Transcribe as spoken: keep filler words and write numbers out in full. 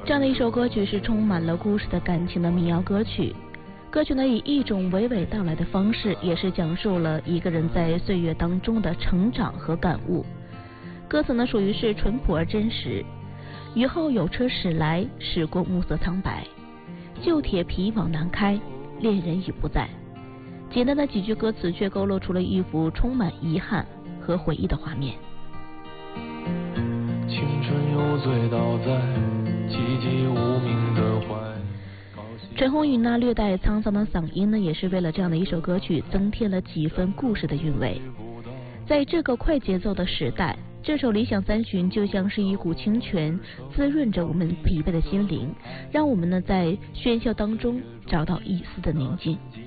这样的一首歌曲是充满了故事的感情的民谣歌曲。歌曲呢以一种娓娓道来的方式，也是讲述了一个人在岁月当中的成长和感悟。歌词呢属于是淳朴而真实。雨后有车驶来，驶过暮色苍白，旧铁皮往南开，恋人已不在。简单的几句歌词却勾勒出了一幅充满遗憾和回忆的画面。 青春又醉倒在寂寂无名的怀。 陈鸿宇那略带沧桑的嗓音呢，也是为了这样的一首歌曲增添了几分故事的韵味。在这个快节奏的时代，这首《理想三旬》就像是一股清泉，滋润着我们疲惫的心灵，让我们呢在喧嚣当中找到一丝的宁静。